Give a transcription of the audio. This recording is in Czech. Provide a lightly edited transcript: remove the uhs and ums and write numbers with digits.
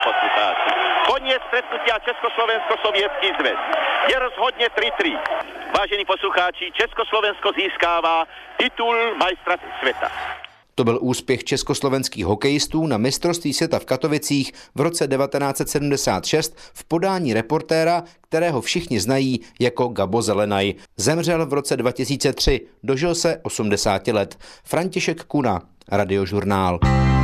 Poslucháči. Koniec stretnutia Československo-sovětský zväz. Je rozhodně 3-3. Vážení poslucháči, Československo získává titul majstra světa. To byl úspěch československých hokejistů na mistrovství světa v Katovicích v roce 1976 v podání reportéra, kterého všichni znají jako Gabo Zelenaj. Zemřel v roce 2003, dožil se 80 let. František Kuna, Radiožurnál.